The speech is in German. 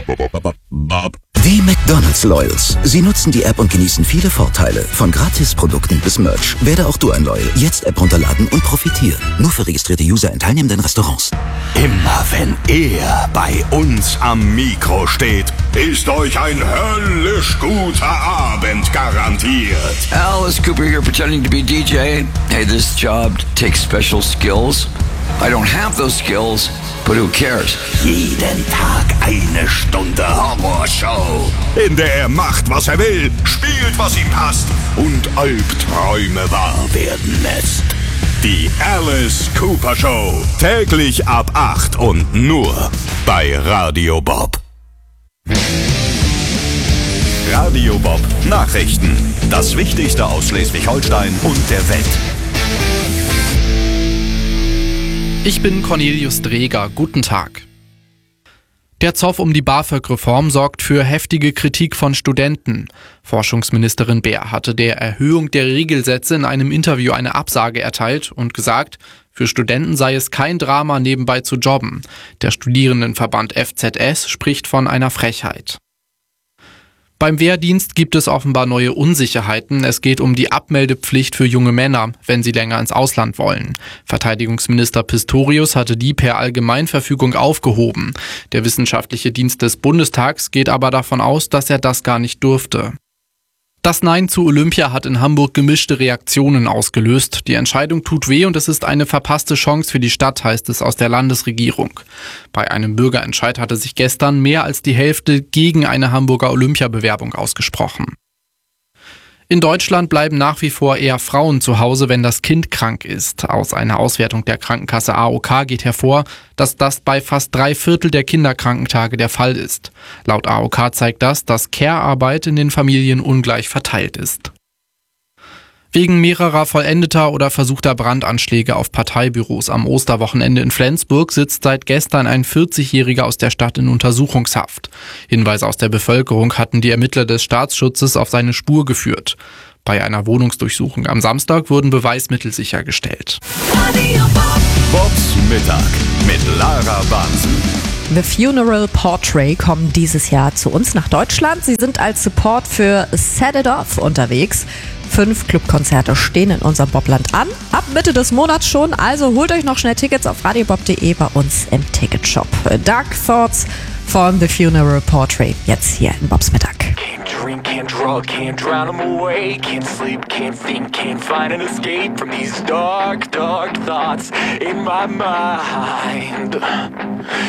Die McDonald's Loyals. Sie nutzen die App und genießen viele Vorteile. Von Gratisprodukten bis Merch. Werde auch du ein Loyal. Jetzt App runterladen und profitieren. Nur für registrierte User in teilnemmenden Restaurants. Immer wenn er bei uns am Mikro steht, ist euch ein höllisch guter Abend garantiert. Alice Cooper here pretending to be DJ. Hey, this job takes special skills. I don't have those skills, but who cares? Jeden Tag eine Stunde Horrorshow, in der er macht, was er will, spielt, was ihm passt und Albträume wahr werden lässt. Die Alice Cooper Show. Täglich ab 8 und nur bei Radio Bob. Radio Bob Nachrichten. Das Wichtigste aus Schleswig-Holstein und der Welt. Ich bin Cornelius Dreger. Guten Tag. Der Zoff um die BAföG-Reform sorgt für heftige Kritik von Studenten. Forschungsministerin Baer hatte der Erhöhung der Regelsätze in einem Interview eine Absage erteilt und gesagt, für Studenten sei es kein Drama, nebenbei zu jobben. Der Studierendenverband FZS spricht von einer Frechheit. Beim Wehrdienst gibt es offenbar neue Unsicherheiten. Es geht um die Abmeldepflicht für junge Männer, wenn sie länger ins Ausland wollen. Verteidigungsminister Pistorius hatte die per Allgemeinverfügung aufgehoben. Der wissenschaftliche Dienst des Bundestags geht aber davon aus, dass er das gar nicht durfte. Das Nein zu Olympia hat in Hamburg gemischte Reaktionen ausgelöst. Die Entscheidung tut weh und es ist eine verpasste Chance für die Stadt, heißt es aus der Landesregierung. Bei einem Bürgerentscheid hatte sich gestern mehr als die Hälfte gegen eine Hamburger Olympiabewerbung ausgesprochen. In Deutschland bleiben nach wie vor eher Frauen zu Hause, wenn das Kind krank ist. Aus einer Auswertung der Krankenkasse AOK geht hervor, dass das bei fast 3/4 der Kinderkrankentage der Fall ist. Laut AOK zeigt das, dass Care-Arbeit in den Familien ungleich verteilt ist. Wegen mehrerer vollendeter oder versuchter Brandanschläge auf Parteibüros am Osterwochenende in Flensburg sitzt seit gestern ein 40-Jähriger aus der Stadt in Untersuchungshaft. Hinweise aus der Bevölkerung hatten die Ermittler des Staatsschutzes auf seine Spur geführt. Bei einer Wohnungsdurchsuchung am Samstag wurden Beweismittel sichergestellt. Bobs Mittag mit Lara Bansen. The Funeral Portrait kommen dieses Jahr zu uns nach Deutschland. Sie sind als Support für Set It Off unterwegs. 5 Clubkonzerte stehen in unserem Bobland an. Ab Mitte des Monats schon, also holt euch noch schnell Tickets auf radiobob.de bei uns im Ticketshop. Dark Thoughts von The Funeral Portrait, jetzt hier in Bobs Mittag. Can't drink, can't drug, can't drown them away. Can't sleep, can't think, can't find an escape from these dark, dark thoughts in my mind.